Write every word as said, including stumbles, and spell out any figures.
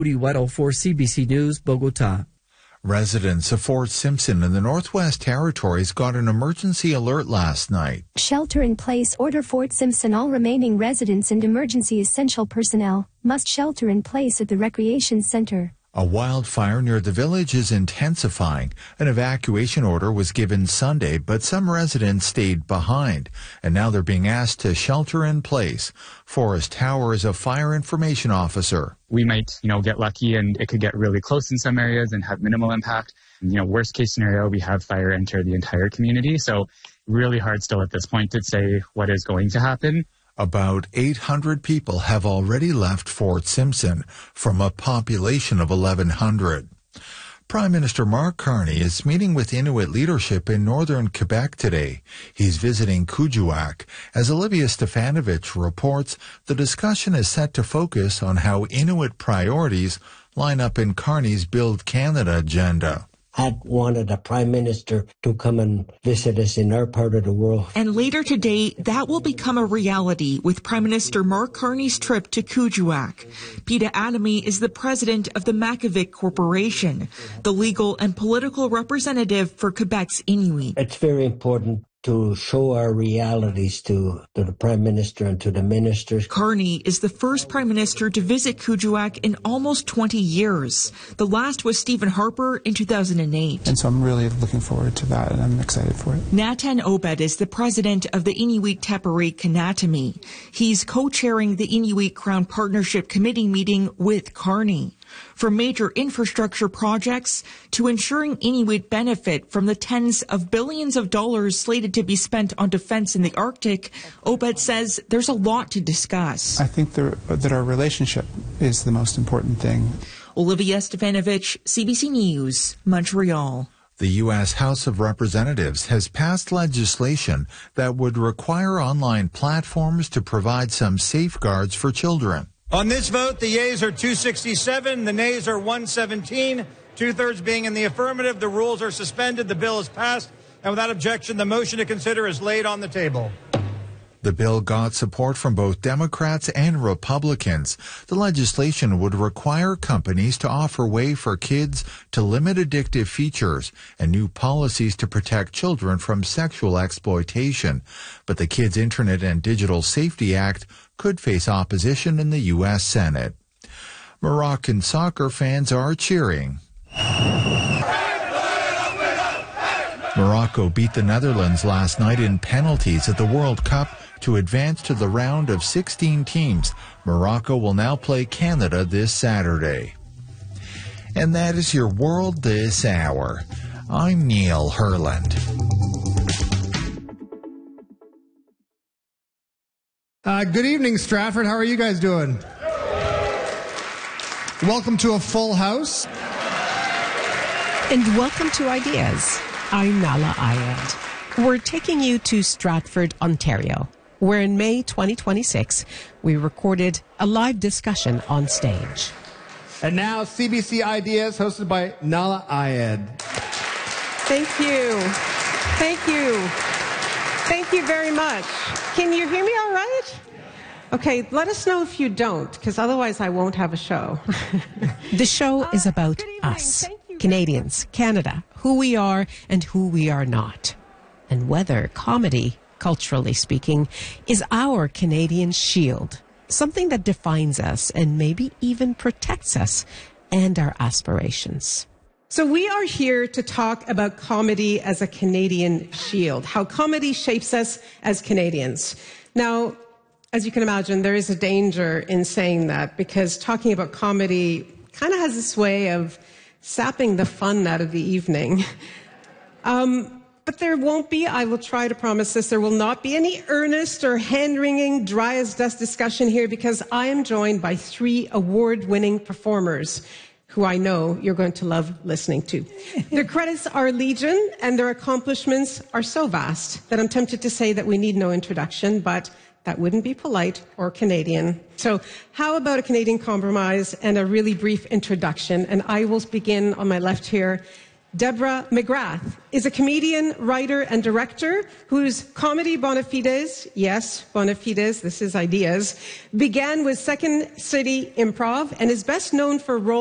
Rudy Weddle for C B C News, Bogota. Residents of Fort Simpson in the Northwest Territories got an emergency alert last night. Shelter-in-place order. Fort Simpson. All remaining residents and emergency essential personnel must shelter in place at the recreation center. A wildfire near the village is intensifying. An evacuation order was given Sunday, but some residents stayed behind, and now they're being asked to shelter in place. Forrest Tower is a fire information officer. We might, you know, get lucky and it could get really close in some areas and have minimal impact. You know, worst case scenario, we have fire enter the entire community. So really hard still at this point to say what is going to happen. About eight hundred people have already left Fort Simpson from a population of eleven hundred. Prime Minister Mark Carney is meeting with Inuit leadership in northern Quebec today. He's visiting Kuujjuaq. As Olivia Stefanovich reports, the discussion is set to focus on how Inuit priorities line up in Carney's Build Canada agenda. Had wanted the Prime Minister to come and visit us in our part of the world. And later today, that will become a reality with Prime Minister Mark Carney's trip to Kuujjuaq. Peter Adamy is the president of the Makivik Corporation, the legal and political representative for Quebec's Inuit. It's very important to show our realities to, to the Prime Minister and to the ministers. Carney is the first Prime Minister to visit Kuujjuaq in almost twenty years. The last was Stephen Harper in two thousand eight. And so I'm really looking forward to that, and I'm excited for it. Natan Obed is the president of the Inuit Tapiriq Kanatami. He's co-chairing the Inuit Crown Partnership Committee meeting with Carney. From major infrastructure projects to ensuring Inuit benefit from the tens of billions of dollars slated to be spent on defense in the Arctic, Obed says there's a lot to discuss. I think there, that our relationship is the most important thing. Olivia Stefanovich, C B C News, Montreal. The U S House of Representatives has passed legislation that would require online platforms to provide some safeguards for children. On this vote, the yeas are two sixty-seven, the nays are one seventeen, two-thirds being in the affirmative. The rules are suspended. The bill is passed. And without objection, the motion to consider is laid on the table. The bill got support from both Democrats and Republicans. The legislation would require companies to offer way for kids to limit addictive features and new policies to protect children from sexual exploitation. But the Kids Internet and Digital Safety Act could face opposition in the U S Senate. Moroccan soccer fans are cheering. Morocco beat the Netherlands last night in penalties at the World Cup to advance to the round of sixteen teams. Morocco will now play Canada this Saturday. And that is your World This Hour. I'm Neil Herland. Uh, good evening, Stratford. How are you guys doing? Welcome to a full house. And welcome to Ideas. I'm Nala Ayed. We're taking you to Stratford, Ontario, where in May twenty twenty-six, we recorded a live discussion on stage. And now, C B C Ideas, hosted by Nala Ayed. Thank you. Thank you. Thank you very much. Can you hear me all right? Okay, let us know if you don't, because otherwise I won't have a show. The show is about us, Canadians, Canada, who we are and who we are not, and whether comedy, culturally speaking, is our Canadian shield, something that defines us and maybe even protects us and our aspirations. So we are here to talk about comedy as a Canadian shield, how comedy shapes us as Canadians. Now, as you can imagine, there is a danger in saying that, because talking about comedy kind of has this way of sapping the fun out of the evening. Um, but there won't be, I will try to promise this, there will not be any earnest or hand-wringing, dry-as-dust discussion here, because I am joined by three award-winning performers who I know you're going to love listening to. Their credits are legion, and their accomplishments are so vast that I'm tempted to say that we need no introduction, but that wouldn't be polite or Canadian. So how about a Canadian compromise and a really brief introduction? And I will begin on my left here. Deborah McGrath is a comedian, writer, and director whose comedy bona fides, yes, bona fides, this is ideas, began with Second City Improv and is best known for roles